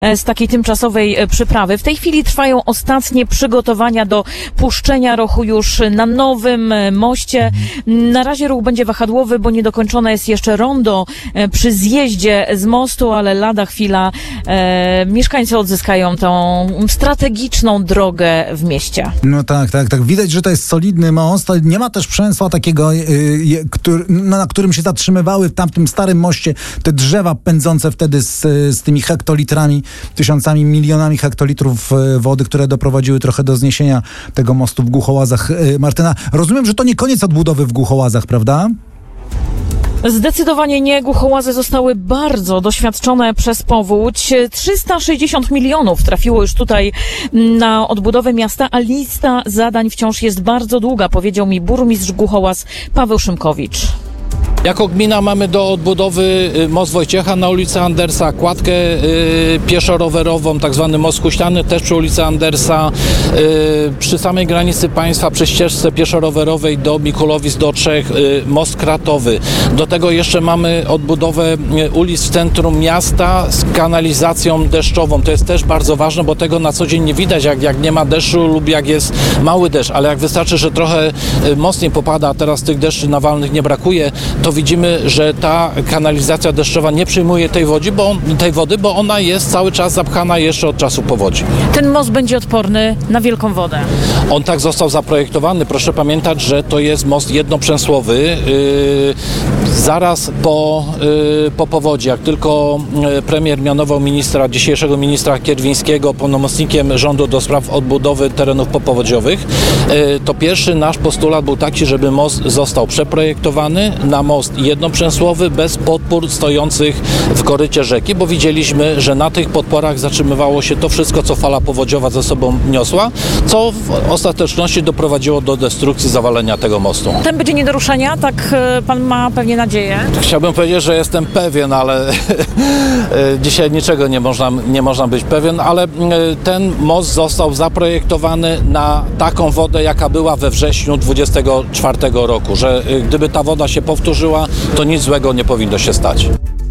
z takiej tymczasowej przyprawy. W tej chwili trwają ostatnie przygotowania do puszczenia ruchu już na nowym moście. Na razie ruch będzie wahadłowy, bo niedokończone jest jeszcze rondo przy zjeździe z mostu, ale lada chwila mieszkańcy odzyskają tą strategiczną drogę w mieście. No tak. Widać, że to jest solidny most. Nie ma też przęsła takiego, na którym się zatrzymywały w tamtym starym moście te drzewa pędzące wtedy z tymi hektolitrami, tysiącami, milionami hektolitrów wody, które doprowadziły trochę do zniesienia tego mostu w Głuchołazach. Martyna, rozumiem, że to nie koniec odbudowy w Głuchołazach, prawda? Zdecydowanie nie. Głuchołazy zostały bardzo doświadczone przez powódź. 360 milionów trafiło już tutaj na odbudowę miasta, a lista zadań wciąż jest bardzo długa, powiedział mi burmistrz Głuchołaz Paweł Szymkowicz. Jako gmina mamy do odbudowy most Wojciecha na ulicy Andersa, kładkę pieszo-rowerową, tak zwany most Kuślany, też przy ulicy Andersa, przy samej granicy państwa, przy ścieżce pieszo-rowerowej do Mikulowic, do Trzech, most Kratowy. Do tego jeszcze mamy odbudowę ulic w centrum miasta z kanalizacją deszczową. To jest też bardzo ważne, bo tego na co dzień nie widać, jak nie ma deszczu lub jak jest mały deszcz, ale jak wystarczy, że trochę mocniej popada, a teraz tych deszczy nawalnych nie brakuje, to widzimy, że ta kanalizacja deszczowa nie przyjmuje tej wody, bo ona jest cały czas zapchana jeszcze od czasu powodzi. Ten most będzie odporny na wielką wodę. On tak został zaprojektowany. Proszę pamiętać, że to jest most jednoprzęsłowy. Zaraz po powodzi, jak tylko premier mianował dzisiejszego ministra Kierwińskiego pełnomocnikiem rządu do spraw odbudowy terenów popowodziowych, to pierwszy nasz postulat był taki, żeby most został przeprojektowany na most jednoprzęsłowy, bez podpór stojących w korycie rzeki, bo widzieliśmy, że na tych podporach zatrzymywało się to wszystko, co fala powodziowa ze sobą niosła, co w ostateczności doprowadziło do destrukcji, zawalenia tego mostu. Ten będzie nie do ruszenia, tak pan ma pewnie nadzieję? Chciałbym powiedzieć, że jestem pewien, ale dzisiaj niczego nie można być pewien, ale ten most został zaprojektowany na taką wodę, jaka była we wrześniu 24 roku, że gdyby ta woda się powtórzyła, to nic złego nie powinno się stać.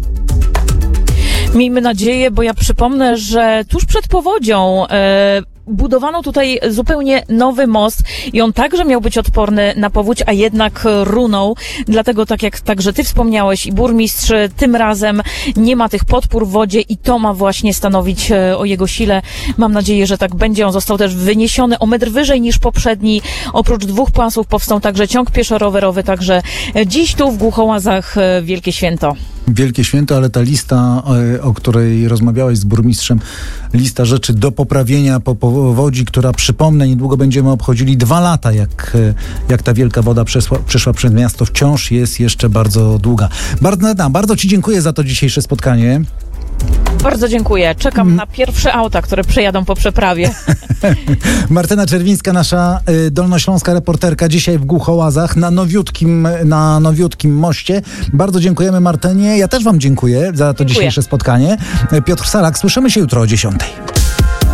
Miejmy nadzieję, bo ja przypomnę, że tuż przed powodzią budowano tutaj zupełnie nowy most i on także miał być odporny na powódź, a jednak runął. Dlatego, tak jak także ty wspomniałeś i burmistrz, tym razem nie ma tych podpór w wodzie i to ma właśnie stanowić o jego sile. Mam nadzieję, że tak będzie. On został też wyniesiony o metr wyżej niż poprzedni. Oprócz dwóch pasów powstał także ciąg pieszo-rowerowy, także dziś tu w Głuchołazach wielkie święto. Wielkie święto, ale ta lista, o której rozmawiałeś z burmistrzem, lista rzeczy do poprawienia po powodzi, która, przypomnę, niedługo będziemy obchodzili 2 lata, jak ta wielka woda przeszła przez miasto, wciąż jest jeszcze bardzo długa. Bardzo ci dziękuję za to dzisiejsze spotkanie. Bardzo dziękuję. Czekam na pierwsze auta, które przejadą po przeprawie. Martyna Czerwińska, nasza dolnośląska reporterka, dzisiaj w Głuchołazach na nowiutkim moście. Bardzo dziękujemy Martynie. Ja też wam dziękuję za to dzisiejsze spotkanie. Piotr Salak, słyszymy się jutro o 10:00.